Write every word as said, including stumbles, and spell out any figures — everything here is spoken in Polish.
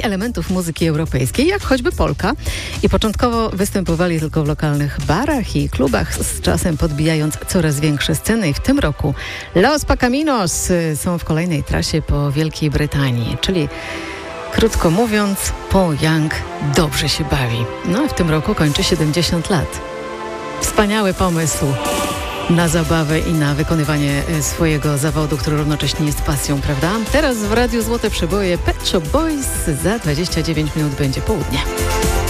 i elementów muzyki europejskiej, jak choćby polka. I początkowo występowali tylko w lokalnych barach i klubach, z czasem podbijając coraz większe sceny. I w tym roku Los Pacaminos są w kolejnej trasie po Wielkiej Brytanii, czyli krótko mówiąc, Paul Young dobrze się bawi. No a w tym roku kończy siedemdziesiąt lat. Wspaniały pomysł na zabawę i na wykonywanie swojego zawodu, który równocześnie jest pasją, prawda? Teraz w Radiu Złote Przeboje Pet Shop Boys za dwadzieścia dziewięć minut będzie południe.